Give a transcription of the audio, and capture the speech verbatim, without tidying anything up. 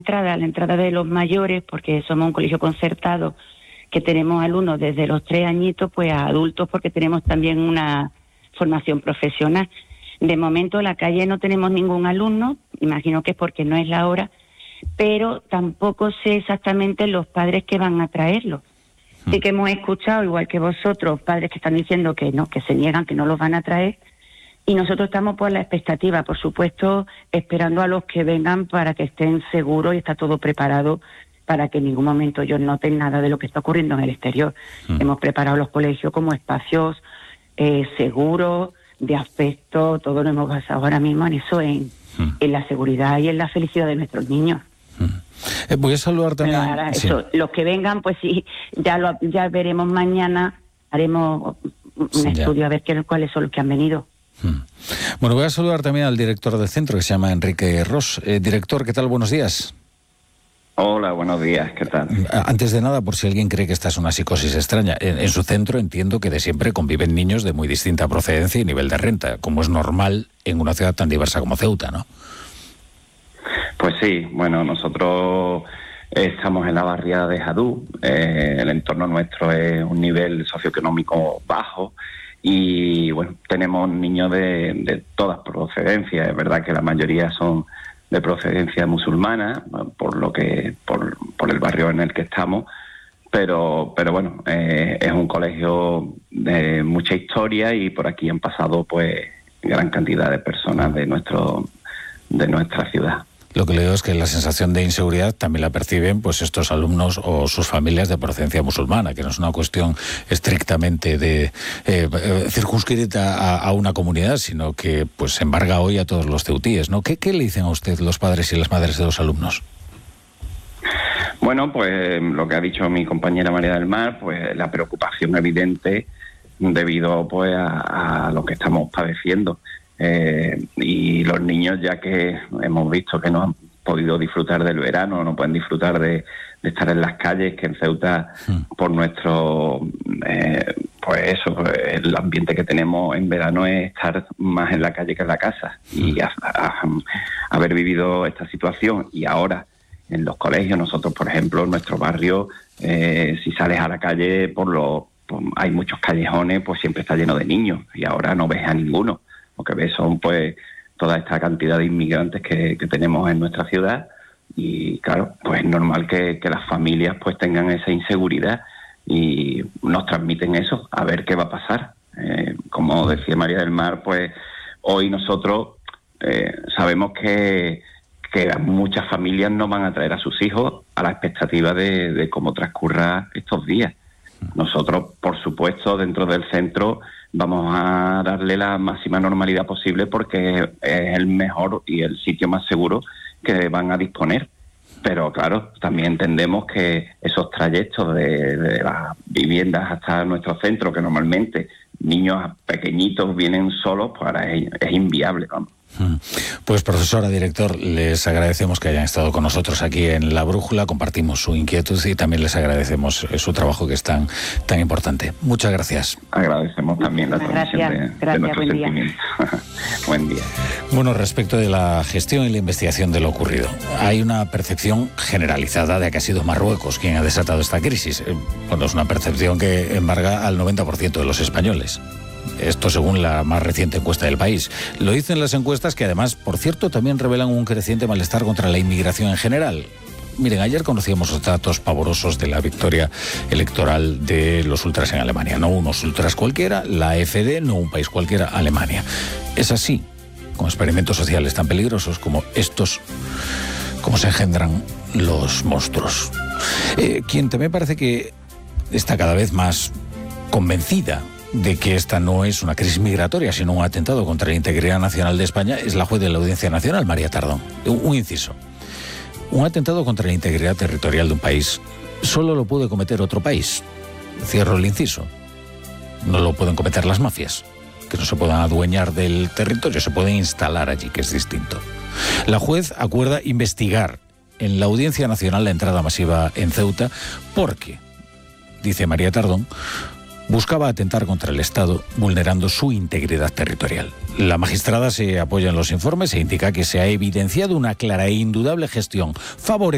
entrada, la entrada de los mayores, porque somos un colegio concertado, que tenemos alumnos desde los tres añitos pues a adultos, porque tenemos también una formación profesional. De momento en la calle no tenemos ningún alumno, imagino que es porque no es la hora, pero tampoco sé exactamente los padres que van a traerlos. Sí que hemos escuchado, igual que vosotros, padres que están diciendo que no, que se niegan, que no los van a traer, y nosotros estamos por la expectativa, por supuesto, esperando a los que vengan para que estén seguros y está todo preparado para que en ningún momento ellos noten nada de lo que está ocurriendo en el exterior. Mm. Hemos preparado los colegios como espacios eh, seguros, de aspecto, todo lo hemos basado ahora mismo en eso, en, mm. en la seguridad y en la felicidad de nuestros niños. Mm. Eh, voy a saludar también... Pero ahora, sí. eso, los que vengan, pues sí, ya lo ya veremos mañana, haremos un sí, estudio ya. a ver qué, cuáles son los que han venido. Mm. Bueno, voy a saludar también al director del centro, que se llama Enrique Ros. Eh, director, ¿qué tal? Buenos días. Hola, buenos días, ¿qué tal? Antes de nada, por si alguien cree que esta es una psicosis extraña, en, en su centro entiendo que de siempre conviven niños de muy distinta procedencia y nivel de renta, como es normal en una ciudad tan diversa como Ceuta, ¿no? Pues sí, bueno, nosotros estamos en la barriada de Jadú, eh, el entorno nuestro es un nivel socioeconómico bajo y bueno, tenemos niños de, de todas procedencias, es verdad que la mayoría son de procedencia musulmana, por lo que por, por el barrio en el que estamos, pero pero bueno, eh, es un colegio de mucha historia y por aquí han pasado pues gran cantidad de personas de nuestro de nuestra ciudad. Lo que le digo es que la sensación de inseguridad también la perciben pues estos alumnos o sus familias de procedencia musulmana, que no es una cuestión estrictamente de eh, circunscrita a, a una comunidad, sino que pues embarga hoy a todos los ceutíes, ¿no? ¿Qué, qué le dicen a usted los padres y las madres de los alumnos? Bueno, pues lo que ha dicho mi compañera María del Mar, pues la preocupación evidente debido pues a, a lo que estamos padeciendo. Eh, y los niños, ya que hemos visto que no han podido disfrutar del verano, no pueden disfrutar de, de estar en las calles, que en Ceuta, mm. por nuestro, eh, pues eso, el ambiente que tenemos en verano es estar más en la calle que en la casa. Mm. Y a, a, a, haber vivido esta situación y ahora en los colegios, nosotros, por ejemplo, en nuestro barrio, eh, si sales a la calle, por lo, por, hay muchos callejones, pues siempre está lleno de niños y ahora no ves a ninguno. Lo que ves son pues toda esta cantidad de inmigrantes que, que tenemos en nuestra ciudad y claro, pues es normal que, que las familias pues tengan esa inseguridad y nos transmiten eso, a ver qué va a pasar. Eh, como decía María del Mar, pues hoy nosotros eh, sabemos que, que muchas familias no van a traer a sus hijos a la expectativa de, de cómo transcurra estos días. Nosotros, por supuesto, dentro del centro vamos a darle la máxima normalidad posible porque es el mejor y el sitio más seguro que van a disponer. Pero claro, también entendemos que esos trayectos de, de las viviendas hasta nuestro centro, que normalmente niños pequeñitos vienen solos, pues ahora es, es inviable, vamos. Pues profesora, director, les agradecemos que hayan estado con nosotros aquí en La Brújula, compartimos su inquietud y también les agradecemos su trabajo que es tan, tan importante. Muchas gracias. Agradecemos también la transmisión de, gracias, de nuestros buen sentimientos. Buen día. Bueno, respecto de la gestión y la investigación de lo ocurrido, hay una percepción generalizada de que ha sido Marruecos quien ha desatado esta crisis. Bueno, es una percepción que embarga al noventa por ciento de los españoles. Esto según la más reciente encuesta del país. Lo dicen las encuestas que además, por cierto, también revelan un creciente malestar contra la inmigración en general. Miren, ayer conocíamos los datos pavorosos de la victoria electoral de los ultras en Alemania. No unos ultras cualquiera, la AfD, no un país cualquiera, Alemania. Es así, con experimentos sociales tan peligrosos como estos, como se engendran los monstruos. Eh, quien también parece que está cada vez más convencida de que esta no es una crisis migratoria, sino un atentado contra la integridad nacional de España, es la juez de la Audiencia Nacional, María Tardón. Un, un inciso. Un atentado contra la integridad territorial de un país solo lo puede cometer otro país. Cierro el inciso. No lo pueden cometer las mafias, que no se puedan adueñar del territorio, se pueden instalar allí, que es distinto. La juez acuerda investigar en la Audiencia Nacional la entrada masiva en Ceuta porque, dice María Tardón, buscaba atentar contra el Estado, vulnerando su integridad territorial. La magistrada se apoya en los informes e indica que se ha evidenciado una clara e indudable gestión favorecida